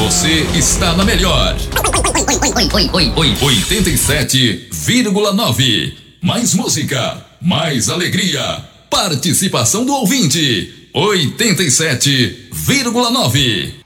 Você está na melhor. 87,9. Mais música, mais alegria. Participação do ouvinte. 87,9.